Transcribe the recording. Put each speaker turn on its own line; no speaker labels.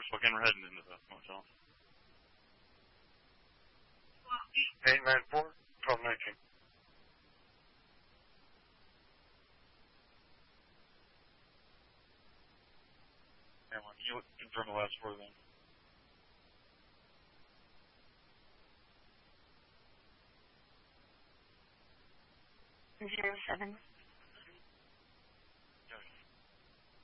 fucking we're heading into the motel.
894, 1219.
Yeah, well, can you confirm the last four then?
07.